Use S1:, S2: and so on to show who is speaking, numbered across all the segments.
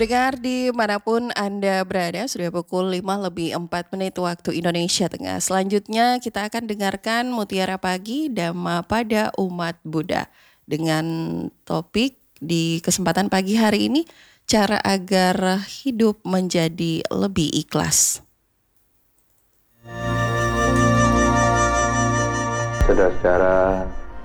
S1: Pendengar dimanapun Anda berada, sudah pukul 5:04 waktu Indonesia Tengah. Selanjutnya kita akan dengarkan Mutiara Pagi Dhamma pada Umat Buddha. Dengan topik di kesempatan pagi hari ini, cara agar hidup menjadi lebih ikhlas.
S2: Saudara-saudara,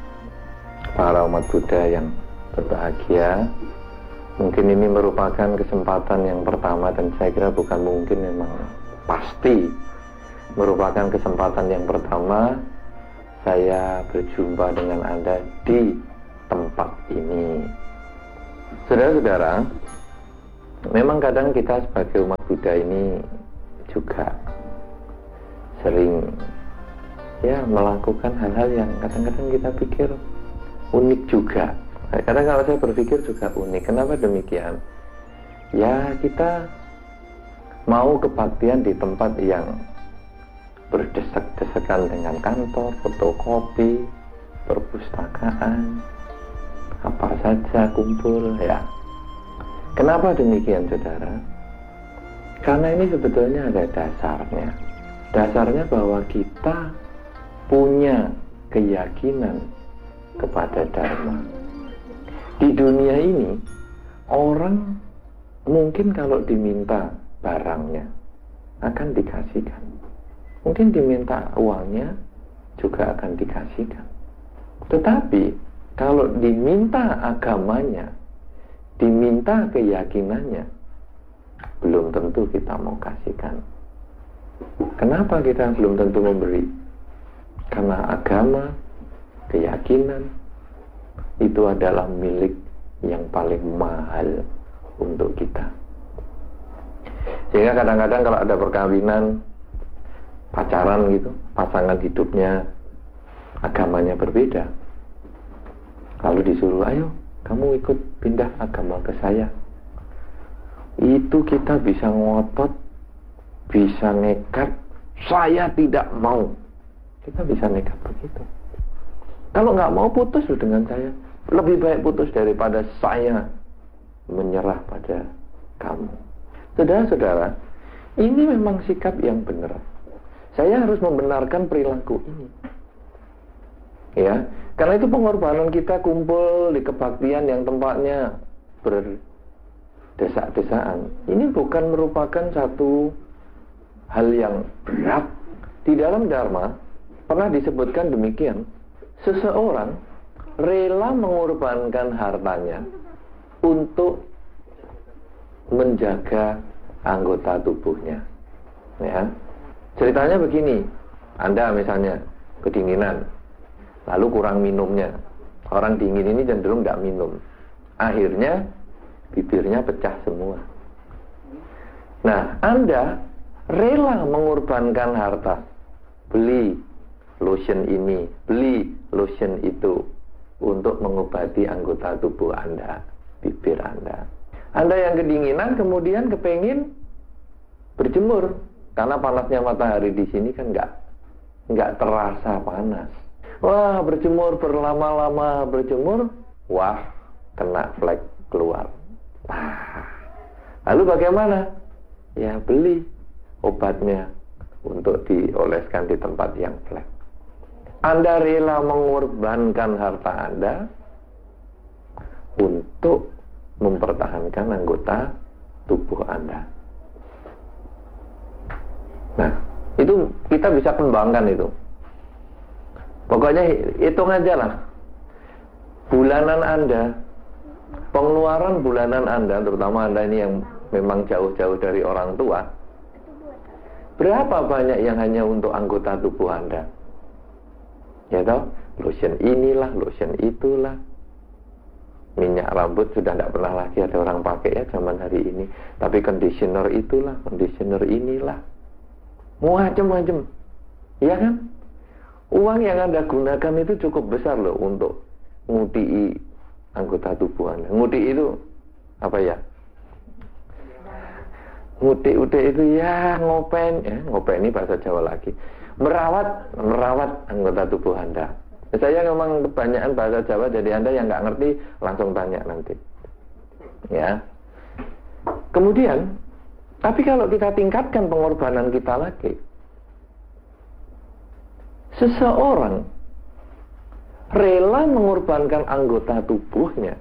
S2: para umat Buddha yang berbahagia, mungkin ini merupakan kesempatan yang pertama, dan saya kira bukan mungkin, memang pasti merupakan kesempatan yang pertama saya berjumpa dengan Anda di tempat ini. Saudara-saudara, memang kadang kita sebagai umat Buddha ini juga sering melakukan hal-hal yang kadang-kadang kita pikir unik juga. Kadang kalau saya berpikir juga unik. Kenapa demikian? Ya, kita mau kebaktian di tempat yang berdesak-desakan dengan kantor, fotokopi, perpustakaan, apa saja kumpul, ya. Kenapa demikian, saudara? Karena ini sebetulnya ada dasarnya. Dasarnya bahwa kita punya keyakinan kepada Dharma. Di dunia ini, orang mungkin kalau diminta barangnya akan dikasihkan. Mungkin diminta uangnya juga akan dikasihkan. Tetapi kalau diminta agamanya, diminta keyakinannya, belum tentu kita mau kasihkan. Kenapa kita belum tentu memberi? Karena agama, keyakinan itu adalah milik yang paling mahal untuk kita. Sehingga kadang-kadang kalau ada perkawinan, pacaran gitu, pasangan hidupnya agamanya berbeda, lalu disuruh, ayo kamu ikut pindah agama ke saya. Itu kita bisa ngotot, bisa nekat, saya tidak mau. Kita bisa nekat begitu. Kalau nggak mau, putus dengan saya. Lebih baik putus daripada saya menyerah pada kamu. Saudara-saudara, ini memang sikap yang benar. Saya harus membenarkan perilaku ini. Ya, karena itu pengorbanan kita kumpul di kebaktian yang tempatnya berdesak-desaan. Ini bukan merupakan satu hal yang berat. Di dalam Dharma pernah disebutkan demikian, seseorang rela mengorbankan hartanya untuk menjaga anggota tubuhnya. Ya, ceritanya begini, Anda misalnya kedinginan, lalu kurang minumnya. Orang dingin ini cenderung tidak minum. Akhirnya bibirnya pecah semua. Nah, Anda rela mengorbankan harta, beli lotion ini, beli lotion itu untuk mengobati anggota tubuh Anda, bibir Anda. Anda yang kedinginan kemudian kepengin berjemur, karena panasnya matahari di sini kan nggak terasa panas. Wah, berjemur berlama-lama, berjemur, wah, kena flek keluar. Lalu bagaimana? Ya, beli obatnya untuk dioleskan di tempat yang flek. Anda rela mengorbankan harta Anda untuk mempertahankan anggota tubuh Anda. Nah, itu kita bisa kembangkan itu. Pokoknya hitung aja lah. Bulanan Anda, pengeluaran bulanan Anda, terutama Anda ini yang memang jauh-jauh dari orang tua, berapa banyak yang hanya untuk anggota tubuh Anda? Ya toh, lotion inilah, lotion itulah. Minyak rambut sudah tidak pernah lagi ada orang pakai ya zaman hari ini. Tapi conditioner itulah, conditioner inilah. Macam-macam. Ya kan? Uang yang Anda gunakan itu cukup besar loh untuk ngutii anggota tubuh Anda. Ngutii itu apa ya? Ngutik-utik itu ya ngopen, ngopen ini bahasa Jawa lagi. Merawat anggota tubuh Anda. Saya memang kebanyakan bahasa Jawa, jadi Anda yang nggak ngerti langsung tanya nanti. Ya, Kemudian, tapi kalau kita tingkatkan pengorbanan kita lagi, seseorang rela mengorbankan anggota tubuhnya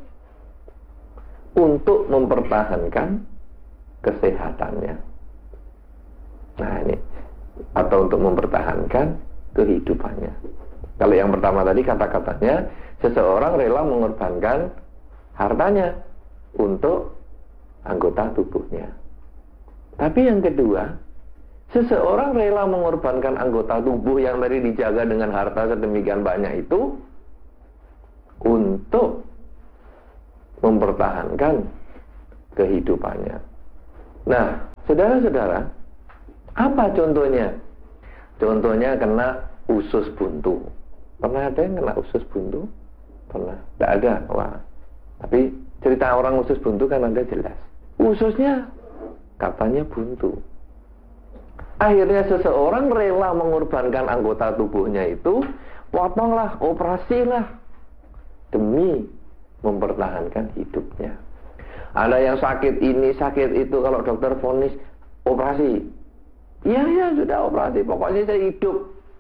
S2: untuk mempertahankan kesehatannya. Nah ini, atau untuk mempertahankan kehidupannya. Kalau yang pertama tadi kata-katanya, seseorang rela mengorbankan hartanya untuk anggota tubuhnya. Tapi yang kedua, seseorang rela mengorbankan anggota tubuh yang tadi dijaga dengan harta sedemikian banyak itu untuk mempertahankan kehidupannya. Nah, saudara-saudara, apa contohnya? Contohnya kena usus buntu. Pernah ada yang kena usus buntu? Pernah? Tidak ada. Wah. Tapi cerita orang usus buntu kan ada jelas. Ususnya katanya buntu. Akhirnya seseorang rela mengorbankan anggota tubuhnya itu, potonglah, operasilah, demi mempertahankan hidupnya. Ada yang sakit ini, sakit itu, kalau dokter vonis operasi, ya sudah operasi, pokoknya saya hidup.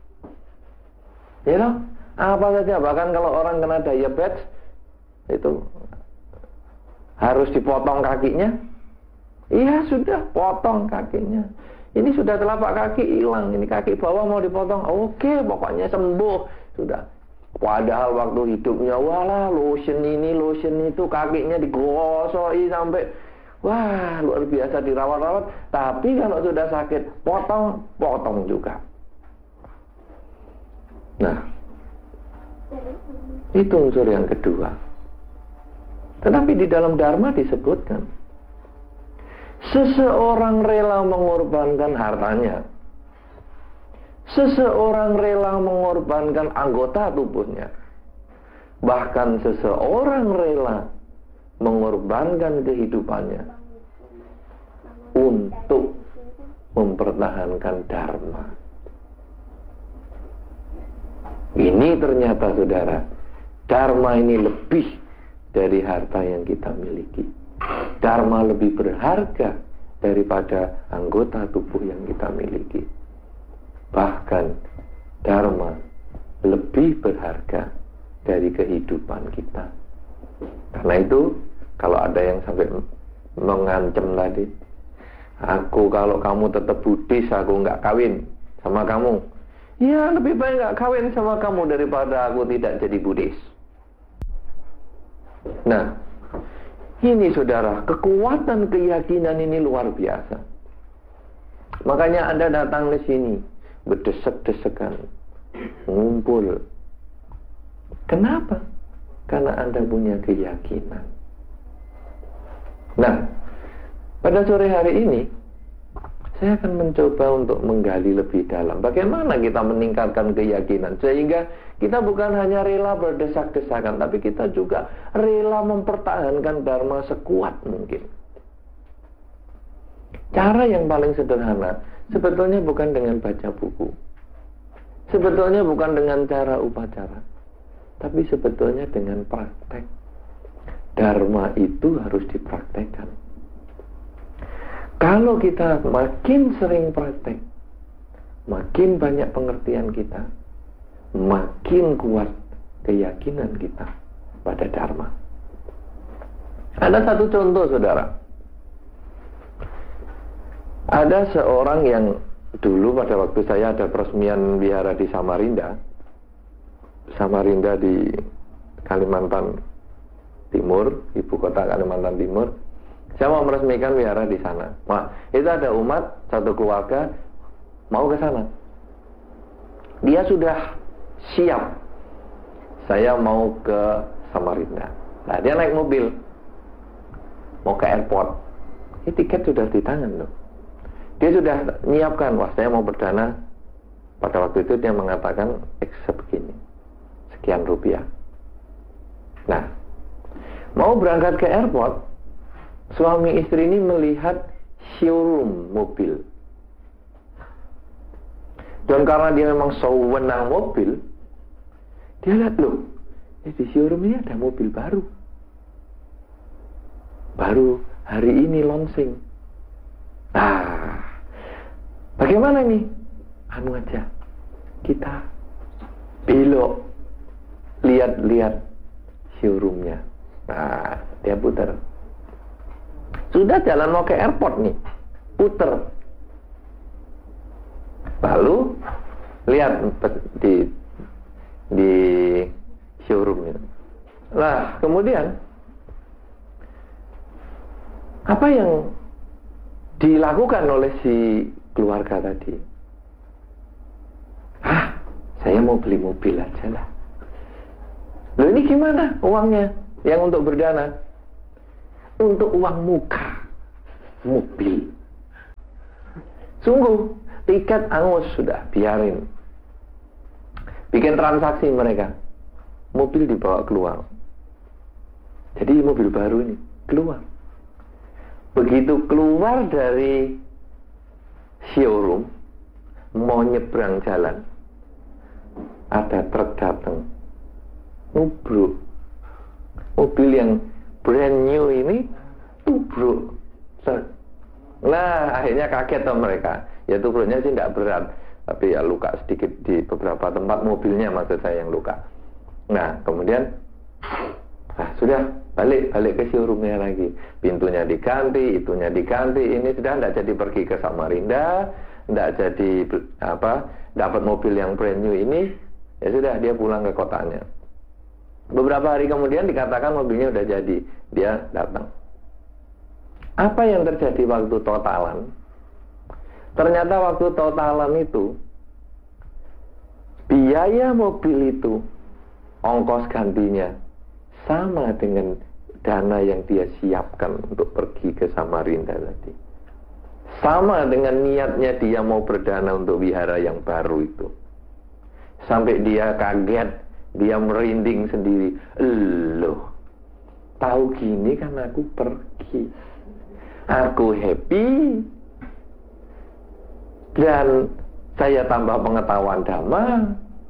S2: Ya loh, apa saja, bahkan kalau orang kena diabetes itu harus dipotong kakinya. Iya sudah, potong kakinya. Ini sudah telapak kaki hilang, ini kaki bawah mau dipotong. Oke, pokoknya sembuh. Sudah. Padahal waktu hidupnya, walah lotion ini, lotion itu, kakinya digosoi sampai, wah luar biasa dirawat-rawat. Tapi kalau sudah sakit, potong juga. Nah, itu unsur yang kedua. Tetapi di dalam Dharma disebutkan, seseorang rela mengorbankan hartanya, seseorang rela mengorbankan anggota tubuhnya, bahkan seseorang rela mengorbankan kehidupannya untuk mempertahankan Dharma. Ini ternyata saudara, Dharma ini lebih dari harta yang kita miliki. Dharma lebih berharga daripada anggota tubuh yang kita miliki. Bahkan Dharma lebih berharga dari kehidupan kita. Karena itu, kalau ada yang sampai mengancam tadi, aku kalau kamu tetap Buddhis, aku nggak kawin sama kamu. Ya, lebih baik nggak kawin sama kamu daripada aku tidak jadi Buddhis. Nah, ini saudara, kekuatan keyakinan ini luar biasa. Makanya Anda datang ke sini, berdesek-desekan, ngumpul. Kenapa? Karena Anda punya keyakinan. Nah, pada sore hari ini, saya akan mencoba untuk menggali lebih dalam bagaimana kita meningkatkan keyakinan sehingga kita bukan hanya rela berdesak-desakan, tapi kita juga rela mempertahankan Dharma sekuat mungkin. Cara yang paling sederhana sebetulnya bukan dengan baca buku, sebetulnya bukan dengan cara upacara, tapi sebetulnya dengan praktek. Dharma itu harus dipraktekkan. Kalau kita makin sering praktek, makin banyak pengertian kita, makin kuat keyakinan kita pada Dharma. Ada satu contoh saudara. Ada seorang yang dulu pada waktu saya ada peresmian wihara di Samarinda di Kalimantan Timur, ibu kota Kalimantan Timur. Saya mau meresmikan wihara di sana. Wah, itu ada umat satu keluarga mau ke sana. Dia sudah siap. Saya mau ke Samarinda. Nah, dia naik mobil, mau ke airport. Ini tiket sudah di tangan loh. Dia sudah menyiapkan. Wah, saya mau berdana. Pada waktu itu dia mengatakan begini, sekian rupiah. Nah, mau berangkat ke airport. Suami istri ini melihat showroom mobil. Dan karena dia memang sewenang mobil, dia lihat loh, di showroom ini ada mobil baru hari ini launching. Nah, bagaimana nih? Anu aja, kita belok, lihat-lihat showroomnya. Nah, dia putar. Sudah jalan mau ke airport nih, puter. Lalu lihat di showroomnya. Nah, kemudian apa yang dilakukan oleh si keluarga tadi? Saya mau beli mobil aja lah. Loh, ini gimana uangnya yang untuk berdana? Untuk uang muka mobil. Sungguh, tiket angus sudah, biarin. Bikin transaksi mereka. Mobil dibawa keluar. Jadi mobil baru ini keluar. Begitu keluar dari showroom, mau nyebrang jalan, ada truk datang, nubruk. Mobil yang brand new ini tubruk. Nah, akhirnya kaget tuh mereka. Ya tubruknya sih tidak berat, tapi ya luka sedikit di beberapa tempat mobilnya, maksud saya yang luka. Nah, kemudian sudah balik ke showroomnya lagi. Pintunya diganti, itunya diganti. Ini sudah tidak jadi pergi ke Samarinda, tidak jadi dapat mobil yang brand new ini. Ya sudah, dia pulang ke kotanya. Beberapa hari kemudian dikatakan mobilnya udah jadi. Dia datang. Apa yang terjadi waktu totalan? Ternyata waktu totalan itu, biaya mobil itu, ongkos gantinya sama dengan dana yang dia siapkan untuk pergi ke Samarinda tadi. Sama dengan niatnya dia mau berdana untuk wihara yang baru itu. Sampai dia kaget, dia merinding sendiri. Loh, tahu gini kan aku pergi. Aku happy. Dan saya tambah pengetahuan dhamma.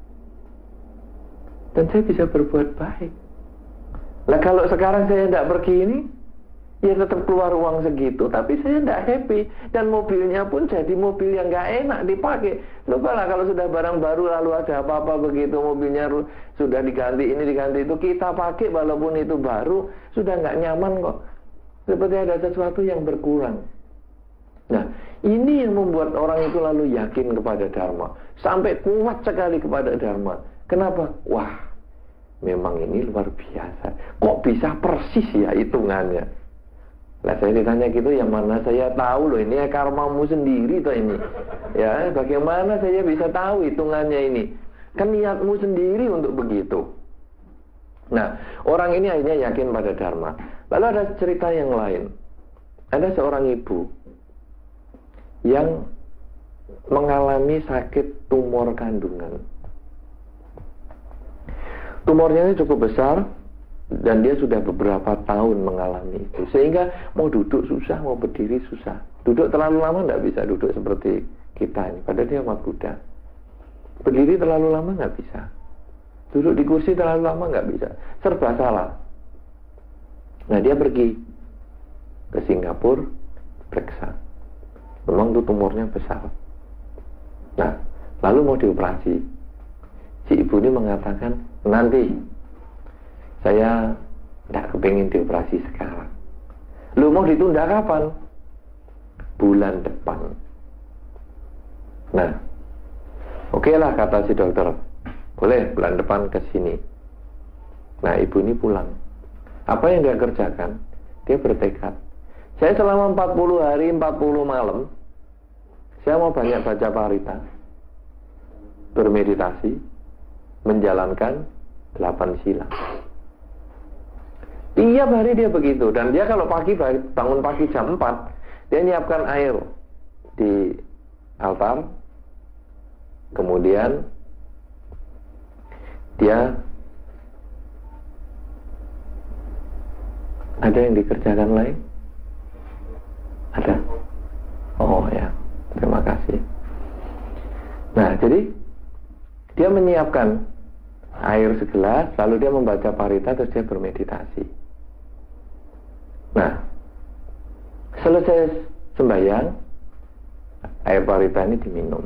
S2: Dan saya bisa berbuat baik. Lah kalau sekarang saya tidak pergi ini, ya tetap keluar uang segitu, tapi saya tidak happy. Dan mobilnya pun jadi mobil yang nggak enak dipakai. Coba lah kalau sudah barang baru lalu ada apa-apa begitu, mobilnya sudah diganti ini diganti itu, kita pakai walaupun itu baru, sudah nggak nyaman kok. Seperti ada sesuatu yang berkurang. Nah, ini yang membuat orang itu lalu yakin kepada Dharma. Sampai kuat sekali kepada Dharma. Kenapa? Wah, memang ini luar biasa. Kok bisa persis ya hitungannya? Lah saya ditanya gitu, yang mana saya tahu loh, ini ya karmamu sendiri toh ini. Ya, bagaimana saya bisa tahu hitungannya ini? Kan niatmu sendiri untuk begitu. Nah, orang ini akhirnya yakin pada Dharma. Lalu ada cerita yang lain. Ada seorang ibu yang mengalami sakit tumor kandungan. Tumornya ini cukup besar dan dia sudah beberapa tahun mengalami itu, sehingga mau duduk susah, mau berdiri susah. Duduk terlalu lama tidak bisa duduk seperti kita ini, padahal dia umat Buddha. Berdiri terlalu lama nggak bisa, duduk di kursi terlalu lama nggak bisa, serba salah. Nah, dia pergi ke Singapura, periksa, memang itu tumornya besar. Nah, lalu mau dioperasi. Si ibu ini mengatakan, nanti saya tidak kepingin dioperasi sekarang. Lu mau ditunda kapan? Bulan depan. Nah, oke lah kata si dokter, boleh bulan depan ke sini. Nah, ibu ini pulang. Apa yang dia kerjakan? Dia bertekad, saya selama 40 hari 40 malam saya mau banyak baca parita, bermeditasi, menjalankan 8 sila. Tiap hari dia begitu. Dan dia kalau pagi, bangun pagi jam 4, dia nyiapkan air di altar. Kemudian dia ada yang dikerjakan lain? Ada? Oh ya, terima kasih. Nah, jadi dia menyiapkan air segelas, lalu dia membaca parita, terus dia bermeditasi. Nah, Selesai sembahyang, air parita ini diminum.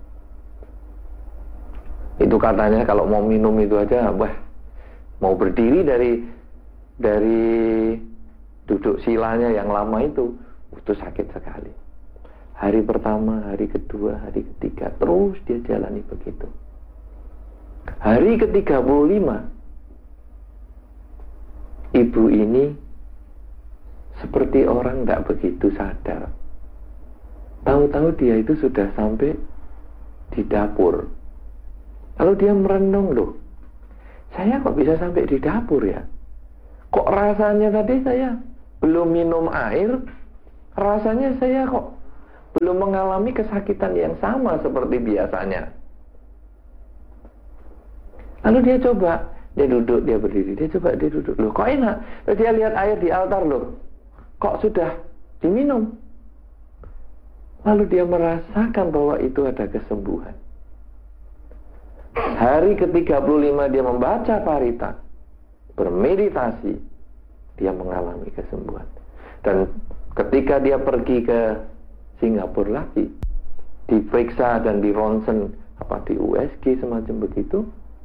S2: Itu katanya kalau mau minum itu aja, wah, mau berdiri dari duduk silanya yang lama itu sakit sekali. Hari pertama, hari kedua, hari ketiga, terus dia jalani begitu. Hari ke-35, ibu ini seperti orang tidak begitu sadar. Tahu-tahu dia itu sudah sampai di dapur. Lalu dia merenung, loh, saya kok bisa sampai di dapur ya? Kok rasanya tadi saya belum minum air, rasanya saya kok belum mengalami kesakitan yang sama seperti biasanya. Lalu dia coba, dia duduk, dia berdiri, dia coba, dia duduk. Loh, kok enak? Lalu dia lihat air di altar, loh, kok sudah diminum? Lalu dia merasakan bahwa itu ada kesembuhan. Hari ke-35 dia membaca parita, bermeditasi, dia mengalami kesembuhan. Dan ketika dia pergi ke Singapura lagi, diperiksa dan di ronsen di USG semacam begitu,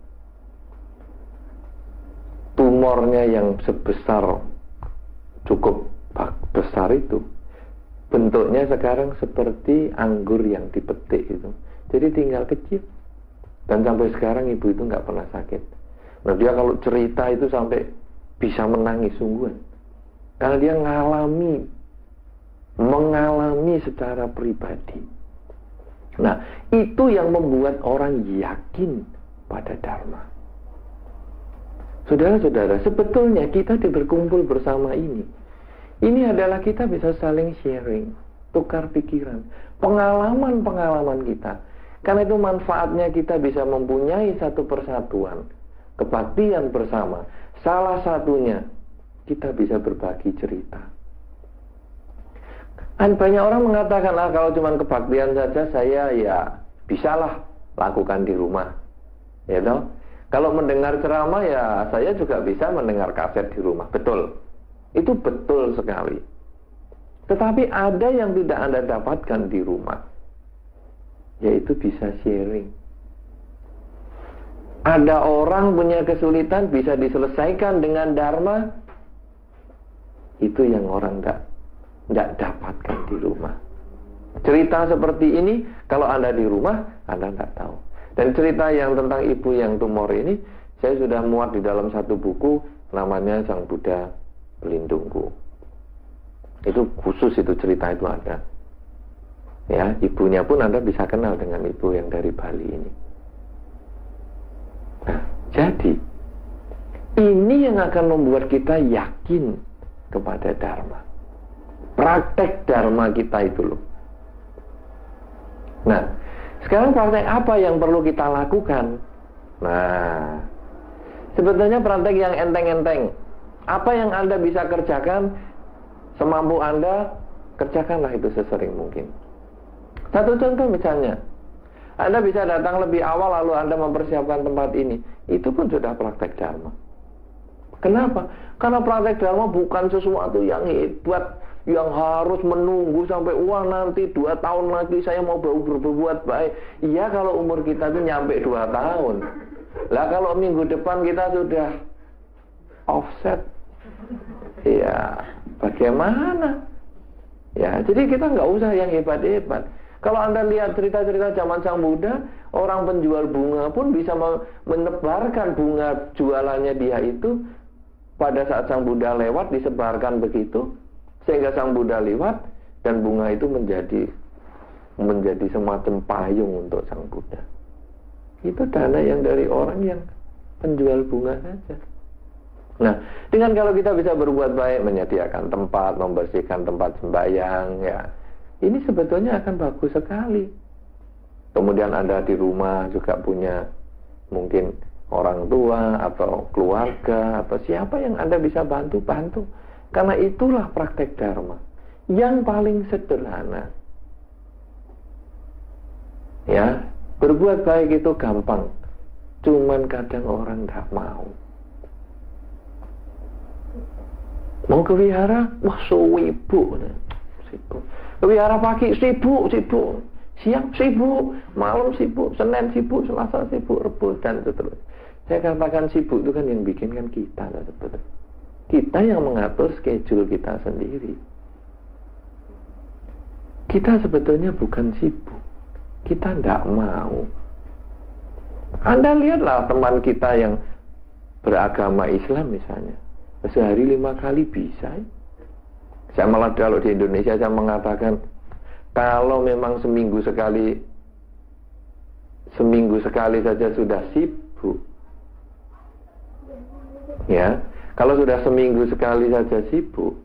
S2: tumornya yang sebesar cukup besar itu bentuknya sekarang seperti anggur yang dipetik itu, jadi tinggal kecil. Dan sampai sekarang ibu itu nggak pernah sakit. Nah, dia kalau cerita itu sampai bisa menangis sungguhan, karena dia mengalami secara pribadi. Nah, itu yang membuat orang yakin pada Dharma. Saudara-saudara, sebetulnya kita berkumpul bersama ini adalah kita bisa saling sharing, tukar pikiran, pengalaman-pengalaman kita. Karena itu manfaatnya kita bisa mempunyai satu persatuan, kebaktian bersama. Salah satunya, kita bisa berbagi cerita. Dan banyak orang mengatakan, kalau cuma kebaktian saja saya ya bisalah lakukan di rumah. Ya toh? Kalau mendengar ceramah ya saya juga bisa mendengar kaset di rumah. Betul. Itu betul sekali. Tetapi ada yang tidak Anda dapatkan di rumah, yaitu bisa sharing. Ada orang punya kesulitan bisa diselesaikan dengan Dharma. Itu yang orang tidak dapatkan di rumah. Cerita seperti ini kalau Anda di rumah Anda tidak tahu. Dan cerita yang tentang ibu yang tumor ini saya sudah muat di dalam satu buku, namanya Sang Buddha Pelindungku. Itu khusus, itu cerita itu ada. Ya, ibunya pun Anda bisa kenal dengan ibu yang dari Bali ini. Nah, jadi ini yang akan membuat kita yakin kepada Dharma. Praktek Dharma kita itu loh. Nah, sekarang praktek apa yang perlu kita lakukan? Nah, sebetulnya praktek yang enteng-enteng. Apa yang Anda bisa kerjakan, semampu Anda, kerjakanlah itu sesering mungkin. Satu contoh misalnya, Anda bisa datang lebih awal lalu Anda mempersiapkan tempat ini. Itu pun sudah praktek Dharma. Kenapa? Karena praktek Dharma bukan sesuatu yang hebat, yang harus menunggu sampai nanti 2 tahun lagi saya mau berbuat baik. Iya, kalau umur kita itu nyampe 2 tahun. Lah kalau minggu depan kita sudah offset, ya bagaimana? Ya, jadi kita nggak usah yang hebat-hebat. Kalau Anda lihat cerita-cerita zaman Sang Buddha, orang penjual bunga pun bisa menebarkan bunga jualannya dia itu pada saat Sang Buddha lewat, disebarkan begitu, sehingga Sang Buddha lewat dan bunga itu menjadi semacam payung untuk Sang Buddha. Itu dana yang dari orang yang penjual bunga saja. Nah, dengan kalau kita bisa berbuat baik, menyediakan tempat, membersihkan tempat sembahyang, ya, ini sebetulnya akan bagus sekali. Kemudian Anda di rumah juga punya mungkin orang tua atau keluarga atau siapa yang Anda bisa bantu. Karena itulah praktek Dharma yang paling sederhana. Ya, berbuat baik itu gampang, cuman kadang orang tidak mau. Mau ke wihara, wah suwi bu, sibuk. Wihara pagi sibuk, siang sibuk, malam sibuk, Senin sibuk, Selasa sibuk, Rebo dan seterusnya. Saya katakan sibuk itu kan yang bikin kan kita sebetulnya. Kita yang mengatur schedule kita sendiri. Kita sebetulnya bukan sibuk, kita tidak mau. Anda lihatlah teman kita yang beragama Islam misalnya, sehari 5 kali bisa. Saya malah kalau di Indonesia saya mengatakan, kalau memang seminggu sekali saja sudah sibuk, ya, kalau sudah seminggu sekali saja sibuk,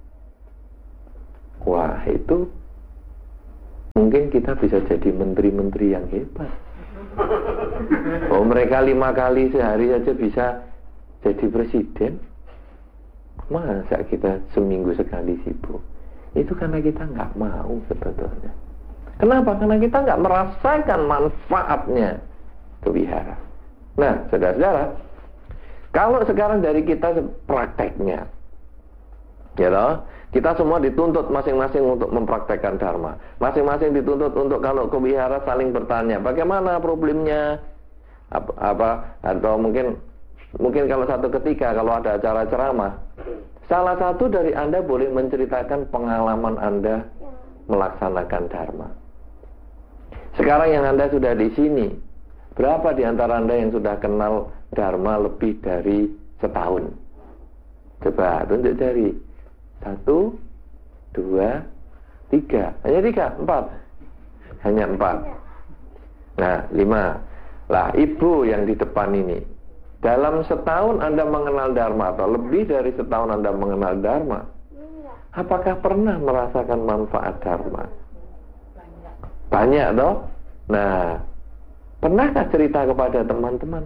S2: wah itu mungkin kita bisa jadi menteri-menteri yang hebat. Oh, mereka 5 kali sehari saja bisa jadi presiden. Masa kita seminggu sekali sibuk? Itu karena kita nggak mau sebetulnya. Kenapa? Karena kita nggak merasakan manfaatnya kewihara. Nah, saudara-saudara, kalau sekarang dari kita prakteknya, ya toh, kita semua dituntut masing-masing untuk mempraktekkan dharma. Masing-masing dituntut untuk kalau kewihara saling bertanya, bagaimana problemnya? Apa atau mungkin kalau satu ketika kalau ada acara ceramah, salah satu dari Anda boleh menceritakan pengalaman Anda melaksanakan dharma. Sekarang yang Anda sudah di sini, berapa di antara Anda yang sudah kenal dharma lebih dari setahun? Coba tunjuk jari. 1, 2, 3. Hanya 3, 4. Hanya 4. Nah, 5. Lah, ibu yang di depan ini, dalam setahun Anda mengenal dharma atau lebih dari setahun Anda mengenal dharma, apakah pernah merasakan manfaat dharma? Banyak toh? Nah, pernahkah cerita kepada teman-teman?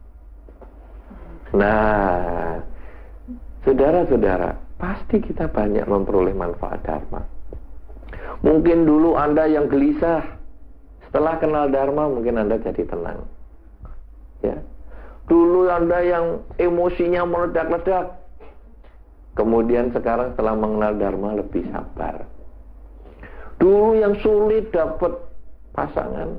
S2: Nah, saudara-saudara, pasti kita banyak memperoleh manfaat dharma. Mungkin dulu Anda yang gelisah, setelah kenal dharma mungkin Anda jadi tenang. Ya. Dulu Anda yang emosinya meledak-ledak, kemudian sekarang setelah mengenal dharma lebih sabar. Dulu yang sulit dapat pasangan,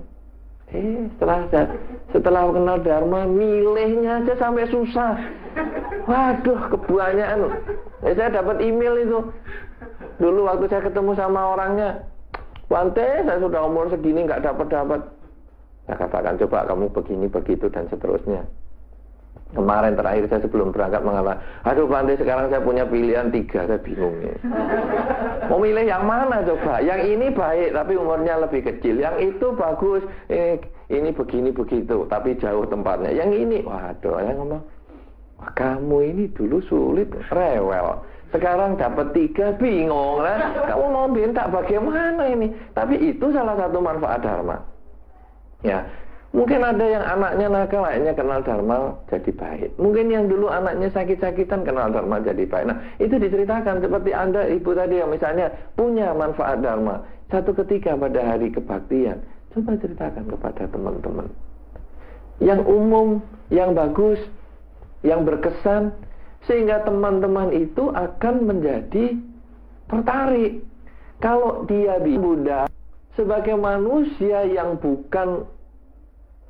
S2: setelah kenal dharma milihnya aja sampai susah. Waduh, kebanyakan. Saya dapat email itu. Dulu waktu saya ketemu sama orangnya, Bante, saya sudah umur segini nggak dapat. Saya katakan, coba kamu begini, begitu, dan seterusnya. Kemarin terakhir saya sebelum berangkat mengatakan, aduh Bante, sekarang saya punya pilihan 3, saya bingung nih. Mau milih yang mana coba? Yang ini baik, tapi umurnya lebih kecil. Yang itu bagus, ini begini, begitu, tapi jauh tempatnya. Yang ini, waduh, saya ngomong, wah, kamu ini dulu sulit, rewel. Sekarang dapat 3, bingung lah. Kamu mau minta bagaimana ini? Tapi itu salah satu manfaat dharma. Ya, mungkin ada yang anaknya nakal, akhirnya kenal dharma jadi baik. Mungkin yang dulu anaknya sakit-sakitan kenal dharma jadi baik. Nah, itu diceritakan seperti Anda, ibu tadi yang misalnya punya manfaat dharma. Satu ketika pada hari kebaktian, coba ceritakan kepada teman-teman. Yang umum, yang bagus, yang berkesan, sehingga teman-teman itu akan menjadi tertarik. Kalau dia Buddha sebagai manusia yang bukan